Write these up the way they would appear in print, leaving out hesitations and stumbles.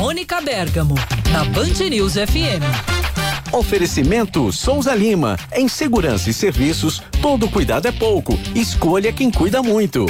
Mônica Bergamo, na Band News FM. Oferecimento Souza Lima. Em segurança e serviços, todo cuidado é pouco. Escolha quem cuida muito.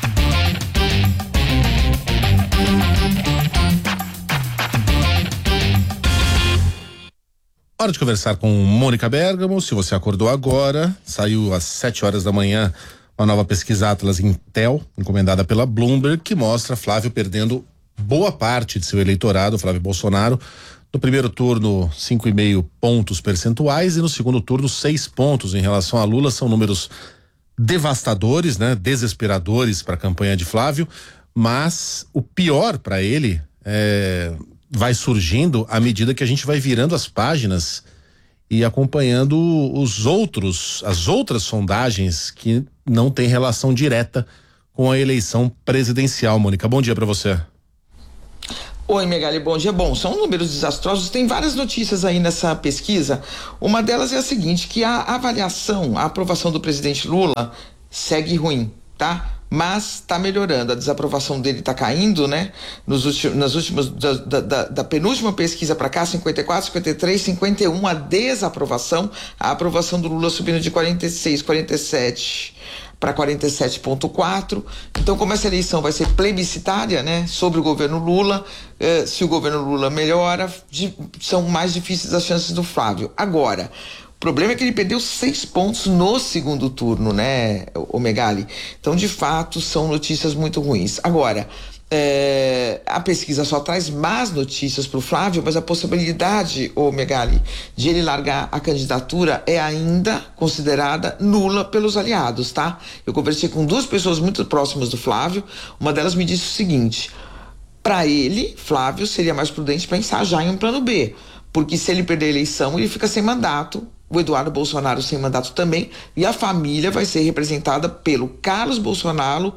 Hora de conversar com Mônica Bergamo. Se você acordou agora, saiu às 7 horas da manhã uma nova pesquisa Atlas Intel, encomendada pela Bloomberg, que mostra Flávio perdendo boa parte de seu eleitorado, Flávio Bolsonaro. No primeiro turno, 5,5 pontos percentuais e no segundo turno, 6 pontos em relação a Lula. São números devastadores, né? Desesperadores para a campanha de Flávio, mas o pior para ele vai surgindo à medida que a gente vai virando as páginas e acompanhando as outras sondagens que não têm relação direta com a eleição presidencial. Mônica, bom dia para você. Oi, Megali, bom dia. Bom, são números desastrosos, tem várias notícias aí nessa pesquisa. Uma delas é a seguinte, que a aprovação do presidente Lula segue ruim, tá? Mas está melhorando, a desaprovação dele está caindo, né? Nas últimas, da penúltima pesquisa para cá, 54, 53, 51, a desaprovação, a aprovação do Lula subindo de 46, 47 para 47,4. Então, como essa eleição vai ser plebiscitária, né, sobre o governo Lula, se o governo Lula melhora, são mais difíceis as chances do Flávio. Agora, o problema é que ele perdeu 6 pontos no segundo turno, né, o Megali? Então, de fato, são notícias muito ruins. Agora, a pesquisa só traz más notícias para o Flávio, mas a possibilidade, o Megali, de ele largar a candidatura é ainda considerada nula pelos aliados, tá? Eu conversei com 2 pessoas muito próximas do Flávio, uma delas me disse o seguinte: para ele, Flávio, seria mais prudente pensar já em um plano B, porque se ele perder a eleição, ele fica sem mandato, o Eduardo Bolsonaro sem mandato também, e a família vai ser representada pelo Carlos Bolsonaro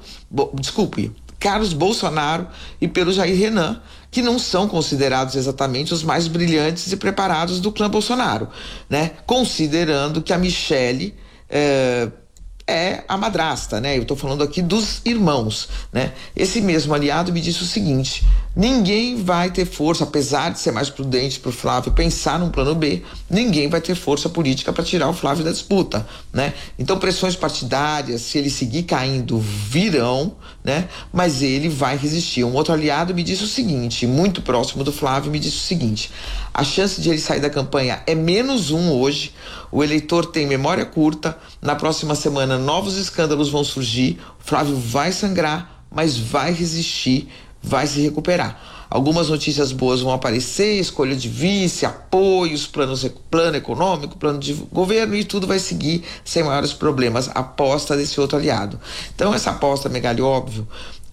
e pelo Jair Renan, que não são considerados exatamente os mais brilhantes e preparados do clã Bolsonaro, né? Considerando que a Michele é a madrasta, né? Eu tô falando aqui dos irmãos, né? Esse mesmo aliado me disse o seguinte: ninguém vai ter força, apesar de ser mais prudente pro Flávio pensar num plano B, ninguém vai ter força política para tirar o Flávio da disputa, né? Então, pressões partidárias, se ele seguir caindo, virão, né? Mas ele vai resistir. Um outro aliado me disse o seguinte, muito próximo do Flávio, me disse o seguinte: a chance de ele sair da campanha é -1 hoje, o eleitor tem memória curta, na próxima semana novos escândalos vão surgir, o Flávio vai sangrar, mas vai resistir, vai se recuperar. Algumas notícias boas vão aparecer, escolha de vice, apoios, plano econômico, plano de governo, e tudo vai seguir sem maiores problemas. Aposta desse outro aliado. Então, essa aposta, Megali, óbvio,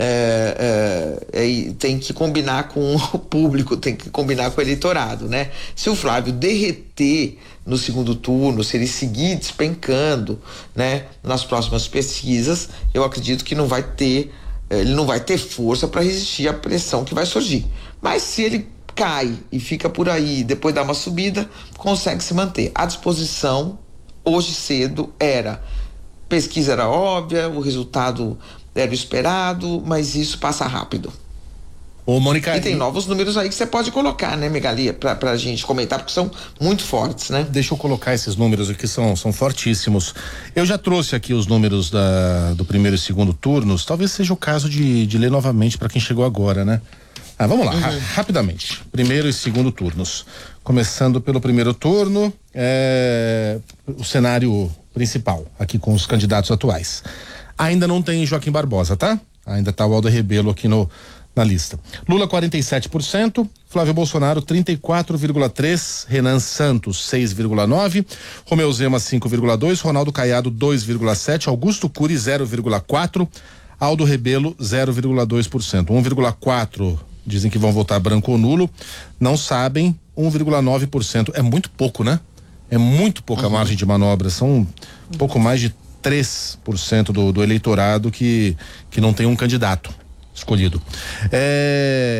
tem que combinar com o público, tem que combinar com o eleitorado, né? Se o Flávio derreter no segundo turno, se ele seguir despencando, né, nas próximas pesquisas, eu acredito que ele não vai ter força para resistir à pressão que vai surgir. Mas se ele cai e fica por aí, depois dá uma subida, consegue se manter. A disposição, hoje cedo, pesquisa era óbvia, o resultado era o esperado, mas isso passa rápido. Ô, Mônica, e tem novos números aí que você pode colocar, né, Megali, pra gente comentar, porque são muito fortes, né? Deixa eu colocar esses números aqui, são fortíssimos. Eu já trouxe aqui os números do primeiro e segundo turnos, talvez seja o caso de ler novamente para quem chegou agora, né? Vamos lá, rapidamente. Primeiro e segundo turnos. Começando pelo primeiro turno, o cenário principal, aqui com os candidatos atuais. Ainda não tem Joaquim Barbosa, tá? Ainda tá o Aldo Rebelo aqui na lista. Lula 47%, Flávio Bolsonaro 34,3%, Renan Santos 6,9%, Romeu Zema 5,2%, Ronaldo Caiado 2,7%, Augusto Cury 0,4%, Aldo Rebelo 0,2%. 1,4% dizem que vão votar branco ou nulo, não sabem, 1,9%. É muito pouco, né? É muito pouca margem de manobra, são um pouco mais de 3% do eleitorado que não tem um candidato escolhido.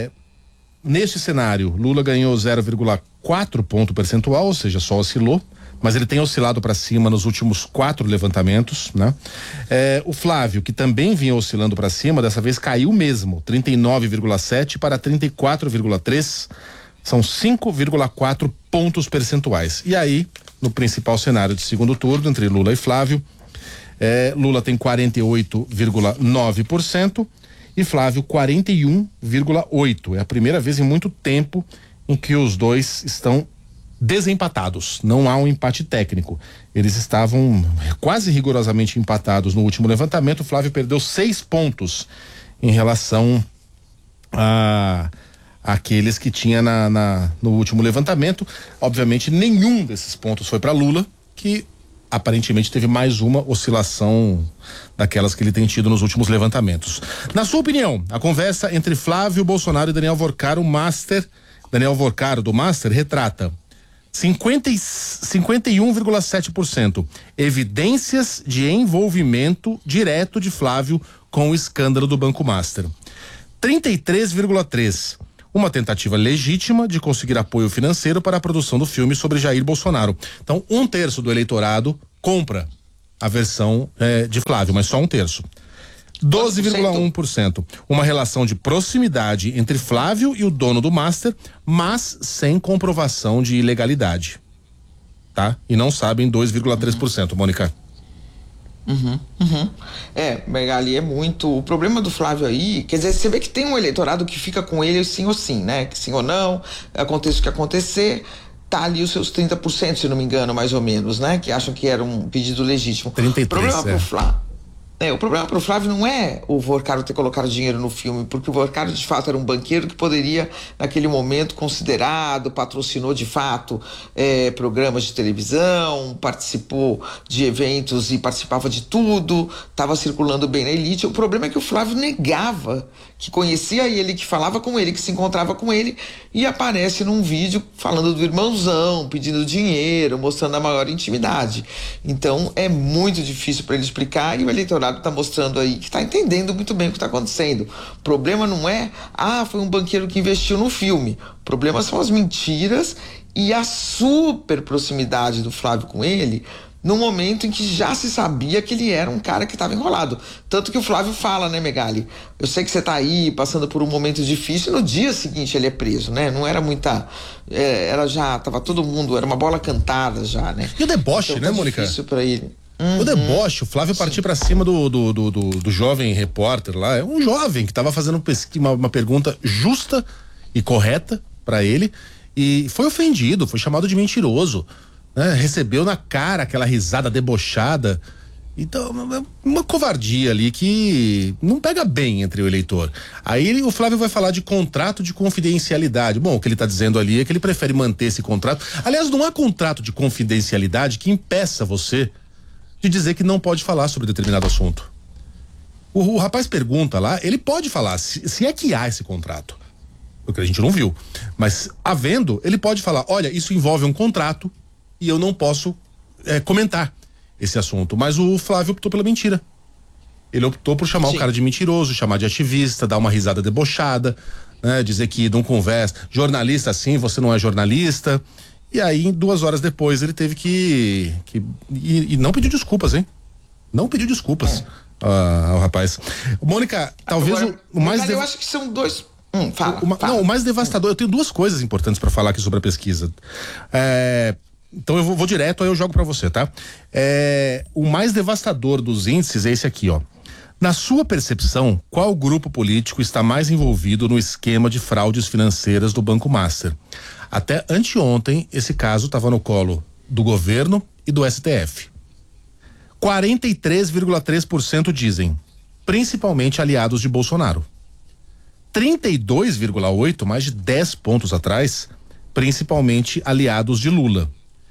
Neste cenário, Lula ganhou 0,4 ponto percentual, ou seja, só oscilou, mas ele tem oscilado para cima nos últimos 4 levantamentos, né? O Flávio, que também vinha oscilando para cima, dessa vez caiu mesmo, 39,7 para 34,3, são 5,4 pontos percentuais. E aí, no principal cenário de segundo turno, entre Lula e Flávio, Lula tem 48,9% e Flávio 41,8%. É a primeira vez em muito tempo em que os dois estão desempatados. Não há um empate técnico. Eles estavam quase rigorosamente empatados no último levantamento. O Flávio perdeu 6 pontos em relação a aqueles que tinha no último levantamento. Obviamente, nenhum desses pontos foi para Lula, que aparentemente teve mais uma oscilação daquelas que ele tem tido nos últimos levantamentos. Na sua opinião, a conversa entre Flávio Bolsonaro e Daniel Vorcaro, Daniel Vorcaro do Master, retrata 51,7% evidências de envolvimento direto de Flávio com o escândalo do Banco Master. 33,3% uma tentativa legítima de conseguir apoio financeiro para a produção do filme sobre Jair Bolsonaro. Então, 1/3 do eleitorado compra a versão de Flávio, mas só 1/3. 12,1%. Uma relação de proximidade entre Flávio e o dono do Master, mas sem comprovação de ilegalidade. Tá? E não sabem 2,3%, Mônica. Megali, é muito. O problema do Flávio aí, quer dizer, você vê que tem um eleitorado que fica com ele sim ou sim, né? Que sim ou não, aconteça o que acontecer, tá ali os seus 30%, se não me engano, mais ou menos, né? Que acham que era um pedido legítimo. 33%. O problema pro Flávio. O problema pro Flávio não é o Vorcaro ter colocado dinheiro no filme, porque o Vorcaro de fato era um banqueiro que poderia, naquele momento, considerado, patrocinou de fato programas de televisão, participou de eventos e participava de tudo, estava circulando bem na elite. O problema é que o Flávio negava que conhecia ele, que falava com ele, que se encontrava com ele, e aparece num vídeo falando do irmãozão, pedindo dinheiro, mostrando a maior intimidade. Então é muito difícil para ele explicar, e o eleitorado está mostrando aí que está entendendo muito bem o que está acontecendo. O problema não é, foi um banqueiro que investiu no filme. O problema são as mentiras e a super proximidade do Flávio com ele, no momento em que já se sabia que ele era um cara que estava enrolado. Tanto que o Flávio fala, né, Megali? Eu sei que você está aí passando por um momento difícil, e no dia seguinte ele é preso, né? Não era muita... tava todo mundo, era uma bola cantada já, né? E o deboche, então, né, Mônica? Difícil pra ele. O deboche, o Flávio partiu pra cima do jovem repórter lá. É um jovem que estava fazendo uma pergunta justa e correta para ele, e foi ofendido, foi chamado de mentiroso, né? Recebeu na cara aquela risada debochada. Então, uma covardia ali que não pega bem entre o eleitor. Aí o Flávio vai falar de contrato de confidencialidade. Bom, o que ele está dizendo ali é que ele prefere manter esse contrato. Aliás, não há contrato de confidencialidade que impeça você de dizer que não pode falar sobre determinado assunto. O rapaz pergunta lá, ele pode falar, se é que há esse contrato, porque a gente não viu, mas havendo, ele pode falar, olha, isso envolve um contrato e eu não posso comentar esse assunto. Mas o Flávio optou pela mentira. Ele optou por chamar o cara de mentiroso, chamar de ativista, dar uma risada debochada, né, dizer que não conversa, jornalista assim, você não é jornalista. E aí, 2 horas depois, ele teve que e não pediu desculpas, hein? Não pediu desculpas ao rapaz. Mônica, talvez agora, o mais... Eu acho que são dois... Fala. Não, o mais devastador... Eu tenho 2 coisas importantes para falar aqui sobre a pesquisa. Então eu vou direto, aí eu jogo para você, tá? O mais devastador dos índices é esse aqui, ó. Na sua percepção, qual grupo político está mais envolvido no esquema de fraudes financeiras do Banco Master? Até anteontem, esse caso estava no colo do governo e do STF. 43,3% dizem, principalmente aliados de Bolsonaro. 32,8%, mais de 10 pontos atrás, principalmente aliados de Lula.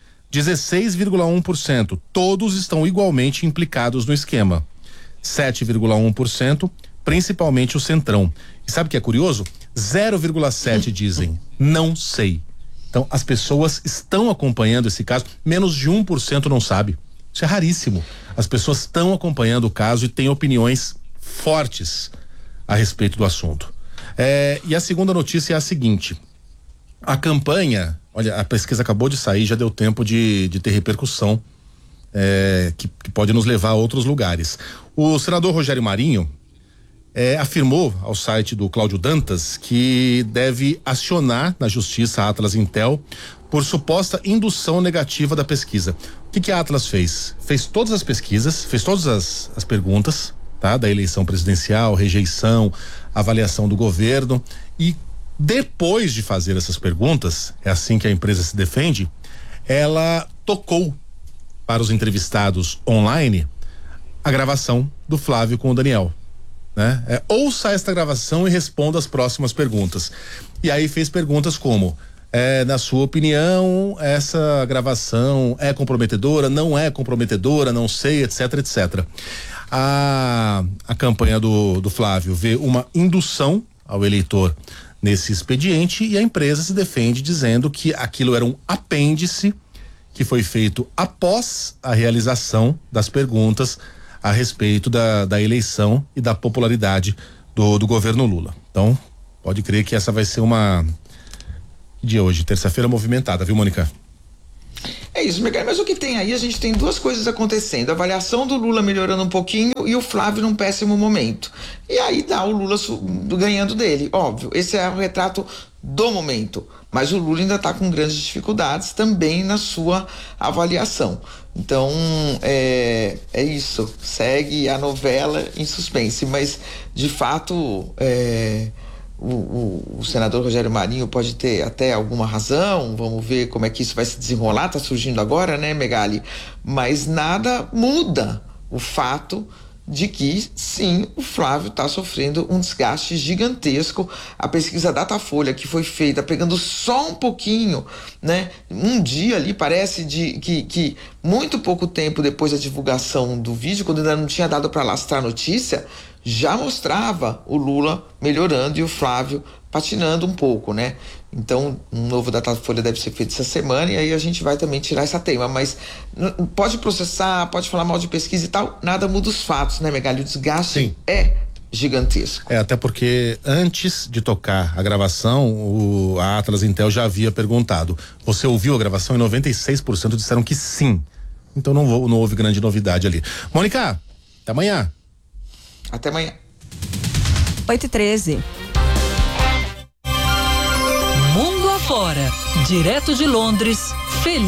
16,1%, todos estão igualmente implicados no esquema. 7,1%, principalmente o Centrão. E sabe o que é curioso? 0,7% dizem, não sei. Então, as pessoas estão acompanhando esse caso, menos de 1% não sabe. Isso é raríssimo. As pessoas estão acompanhando o caso e têm opiniões fortes a respeito do assunto. E a segunda notícia é a seguinte: a campanha, Olha, a pesquisa acabou de sair, já deu tempo de ter repercussão, que pode nos levar a outros lugares. O senador Rogério Marinho afirmou ao site do Cláudio Dantas que deve acionar na justiça a Atlas Intel por suposta indução negativa da pesquisa. O que a Atlas fez? Fez todas as pesquisas, fez todas as perguntas, tá? Da eleição presidencial, rejeição, avaliação do governo, e depois de fazer essas perguntas, é assim que a empresa se defende, ela tocou para os entrevistados online a gravação do Flávio com o Daniel, né? Ouça esta gravação e responda as próximas perguntas. E aí fez perguntas como: na sua opinião, essa gravação é comprometedora, não é comprometedora, não sei, etc, etc. A campanha do Flávio vê uma indução ao eleitor nesse expediente, e a empresa se defende dizendo que aquilo era um apêndice que foi feito após a realização das perguntas a respeito da eleição e da popularidade do governo Lula. Então, pode crer que essa vai ser uma dia hoje, terça-feira movimentada, viu, Mônica? É isso, Megali, mas o que tem aí, a gente tem duas coisas acontecendo: a avaliação do Lula melhorando um pouquinho e o Flávio num péssimo momento. E aí dá o Lula ganhando dele, óbvio, esse é o retrato do momento, mas o Lula ainda está com grandes dificuldades também na sua avaliação. Então, é isso, segue a novela em suspense, mas de fato o senador Rogério Marinho pode ter até alguma razão. Vamos ver como é que isso vai se desenrolar, tá surgindo agora, né, Megali? Mas nada muda o fato de que, sim, o Flávio está sofrendo um desgaste gigantesco. A pesquisa Datafolha, que foi feita pegando só um pouquinho, né? Um dia ali, parece que muito pouco tempo depois da divulgação do vídeo, quando ainda não tinha dado para lastrar a notícia, já mostrava o Lula melhorando e o Flávio patinando um pouco, né? Então, um novo Datafolha deve ser feito essa semana, e aí a gente vai também tirar essa teima, mas pode processar, pode falar mal de pesquisa e tal, nada muda os fatos, né, Megali? O desgaste Sim. é gigantesco. Até porque antes de tocar a gravação, a Atlas Intel já havia perguntado: você ouviu a gravação? E 96% disseram que sim. Então não houve grande novidade ali. Mônica, até amanhã. Até amanhã. 8h13. Mundo afora, direto de Londres, Feliz.